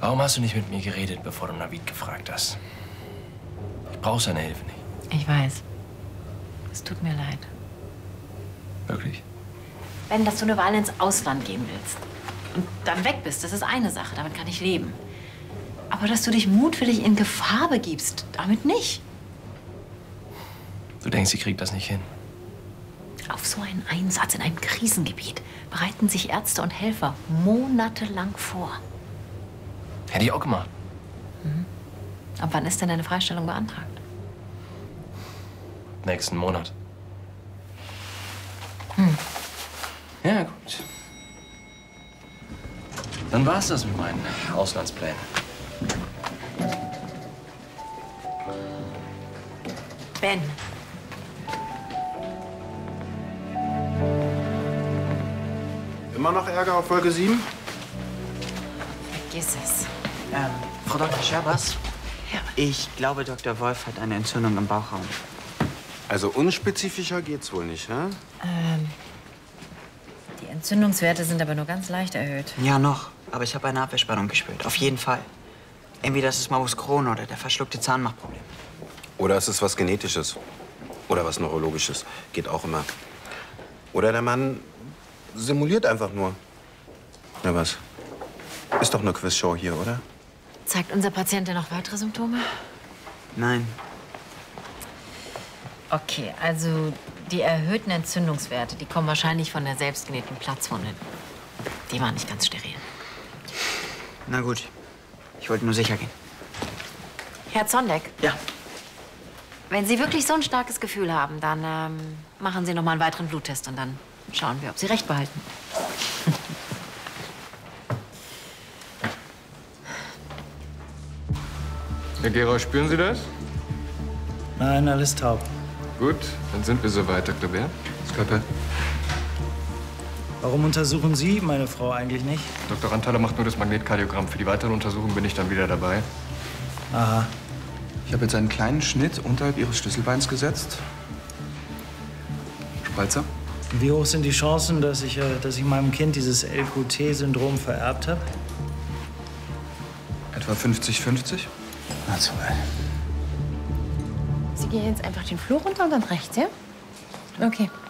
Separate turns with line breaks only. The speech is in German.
Warum hast du nicht mit mir geredet, bevor du Navid gefragt hast? Ich brauche seine Hilfe nicht.
Ich weiß. Es tut mir leid.
Wirklich?
Ben, dass du eine Weile ins Ausland gehen willst und dann weg bist, das ist eine Sache. Damit kann ich leben. Aber dass du dich mutwillig in Gefahr begibst, damit nicht.
Du denkst, ich krieg das nicht hin?
Auf so einen Einsatz in einem Krisengebiet bereiten sich Ärzte und Helfer monatelang vor.
Hätte ich auch gemacht.
Ab wann ist denn deine Freistellung beantragt?
Nächsten Monat. Ja, gut. Dann war's das mit meinen Auslandsplänen.
Ben.
Immer noch Ärger auf Wolke 7?
Vergiss es.
Frau Dr. Scherbers?
Ja.
Ich glaube, Dr. Wolf hat eine Entzündung im Bauchraum.
Also unspezifischer geht's wohl nicht, hä?
Die Entzündungswerte sind aber nur ganz leicht erhöht.
Ja, noch. Aber ich habe eine Abwehrspannung gespürt. Auf jeden Fall. Entweder das ist Morbus Crohn oder der verschluckte Zahn macht Probleme.
Oder es ist was Genetisches. Oder was Neurologisches. Geht auch immer. Oder der Mann simuliert einfach nur. Na was? Ist doch eine Quizshow hier, oder?
Zeigt unser Patient denn noch weitere Symptome?
Nein.
Okay, also die erhöhten Entzündungswerte, die kommen wahrscheinlich von der selbstgenähten Platzwunde. Die war nicht ganz steril.
Na gut. Ich wollte nur sicher gehen.
Herr Zondeck,
Ja.
wenn Sie wirklich so ein starkes Gefühl haben, dann machen Sie noch mal einen weiteren Bluttest und dann schauen wir, ob Sie recht behalten.
Herr Gera, spüren Sie das?
Nein, alles taub.
Gut, dann sind wir soweit, Dr. Bär. Skalpell.
Warum untersuchen Sie meine Frau eigentlich nicht?
Dr. Ranthaler macht nur das Magnetkardiogramm. Für die weiteren Untersuchungen bin ich dann wieder dabei.
Aha.
Ich habe jetzt einen kleinen Schnitt unterhalb Ihres Schlüsselbeins gesetzt. Spalzer?
Wie hoch sind die Chancen, dass ich meinem Kind dieses LQT-Syndrom vererbt habe?
Etwa 50-50.
Na toll.
Sie gehen jetzt einfach den Flur runter und dann rechts, ja? Okay.